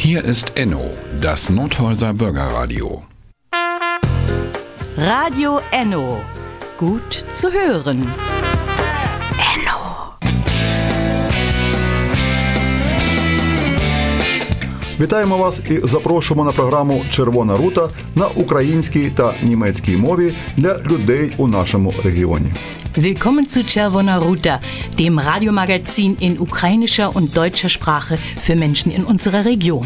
Hier ist Enno, das Nordhäuser Bürgerradio. Radio Enno. Gut zu hören. Вітаємо вас і запрошуємо на програму «Червона рута» на українській та німецькій мові для людей у нашому регіоні. Willkommen zu Czerwona Ruta, dem Radiomagazin in ukrainischer und deutscher Sprache für Menschen in unserer Region.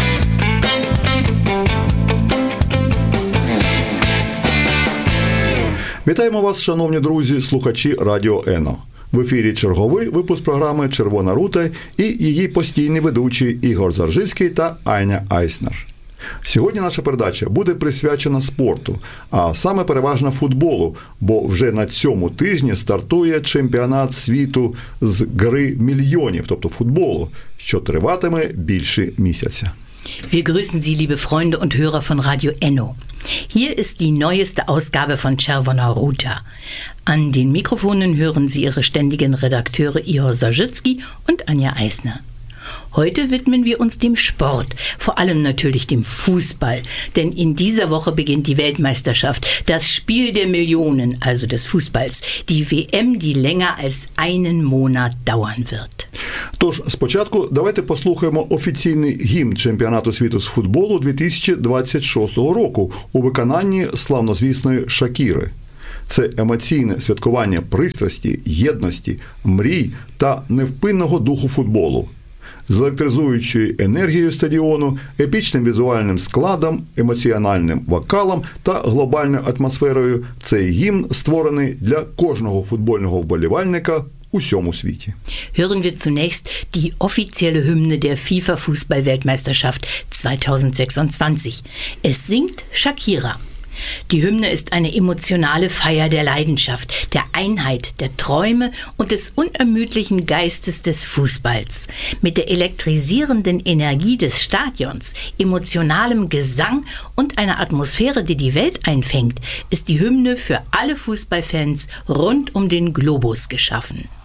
Вітаємо вас, шановні друзі, слухачі Радіо Ено. В ефірі черговий випуск програми «Червона рута» і її постійні ведучі Ігор Заржицький та Аня Айснер. Сьогодні наша передача буде присвячена спорту, а саме переважно футболу, бо вже на цьому тижні стартує чемпіонат світу з гри мільйонів, тобто футболу, що триватиме більше місяця. Wir grüßen Sie, liebe Freunde und Hörer von Radio Enno. Hier ist die neueste Ausgabe von Czerwona Ruta. An den Mikrofonen hören Sie Ihre ständigen Redakteure Igor Zarzycki und Anja Eisner. Heute widmen wir uns dem Sport, vor allem natürlich dem Fußball, denn in dieser Woche beginnt die Weltmeisterschaft, das Spiel der Millionen, also des Fußballs, die WM, die länger als einen Monat dauern wird. Тож, спочатку давайте послухаємо офіційний гімн чемпіонату світу з футболу 2026 року у виконанні славнозвісної Шакіри. Це емоційне святкування пристрасті, єдності, мрій та невпинного духу футболу. З електризуючою енергією стадіону, епічним візуальним складом, емоціональним вокалом та глобальною атмосферою цей гімн створений для кожного футбольного вболівальника у всьому світі. Hören wir zunächst die offizielle Hymne der FIFA-Fußball-Weltmeisterschaft 2026. Es singt Shakira. Die Hymne ist eine emotionale Feier der Leidenschaft, der Einheit, der Träume und des unermüdlichen Geistes des Fußballs. Mit der elektrisierenden Energie des Stadions, emotionalem Gesang und einer Atmosphäre, die die Welt einfängt, ist die Hymne für alle Fußballfans rund um den Globus geschaffen.